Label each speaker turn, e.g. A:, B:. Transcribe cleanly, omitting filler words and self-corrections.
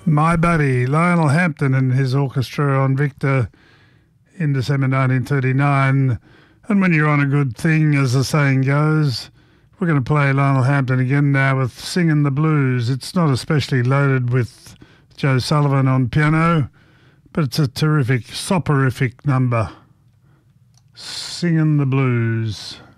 A: My buddy Lionel Hampton and his orchestra on Victor in December 1939. And when you're on a good thing, as the saying goes, we're going to play Lionel Hampton again now with Singin' the Blues. It's not especially loaded with Joe Sullivan on piano, but it's a terrific, soporific number. Singin' the Blues.